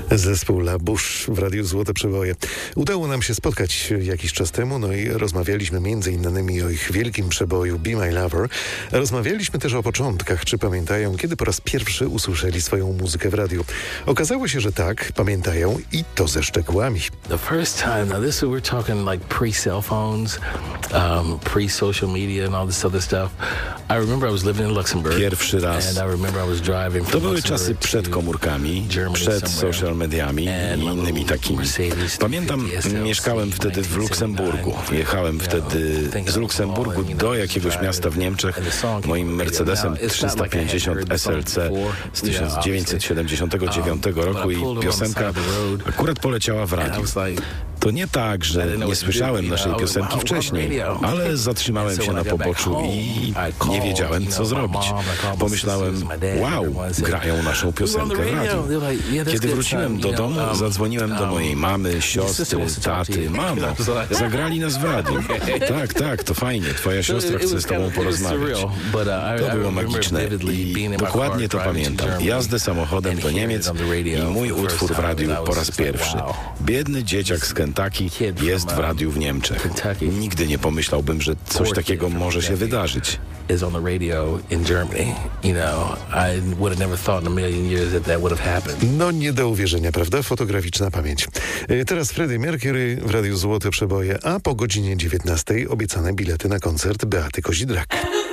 Zespół La Bouche w Radiu Złote Przeboje. Udało nam się spotkać jakiś czas temu, no i rozmawialiśmy m.in. o ich wielkim przeboju Be My Lover. Rozmawialiśmy też o początkach, czy pamiętają, kiedy po raz pierwszy usłyszeli swoją muzykę w radiu. Okazało się, że tak, pamiętają i to ze szczegółami. The first time, now this we're talking like pre-cell phones, pre-social media and all this other stuff. I remember I was living in Luxembourg. Pierwszy raz. And I remember I was driving To from były Luxembourg czasy przed komórkami, Germany przed somewhere. social mediami i innymi takimi. Pamiętam, mieszkałem wtedy w Luksemburgu. Jechałem wtedy z Luksemburgu do jakiegoś miasta w Niemczech moim Mercedesem 350 SLC z 1979 roku i piosenka akurat poleciała w radiu. To nie tak, że nie słyszałem naszej piosenki wcześniej, ale zatrzymałem się na poboczu i nie wiedziałem, co zrobić. Pomyślałem, wow, grają naszą piosenkę w radiu. Kiedy wróciłem do domu, zadzwoniłem do mojej mamy, siostry, taty. Mamo, zagrali nas w radiu. Tak, to fajnie, twoja siostra chce z tobą porozmawiać. To było magiczne i dokładnie to pamiętam. Jazdę samochodem do Niemiec i mój utwór w radiu po raz pierwszy. Biedny dzieciak z Kentucky jest w radiu w Niemczech. Nigdy nie pomyślałbym, że coś takiego może się wydarzyć. Is on the radio in Germany. You know, I would have never thought in a million years that would have happened. No nie do uwierzenia, prawda? Fotograficzna pamięć. Teraz Freddie Mercury w Radiu Złote Przeboje, a po godzinie 19 obiecane bilety na koncert Beaty Kozidrak.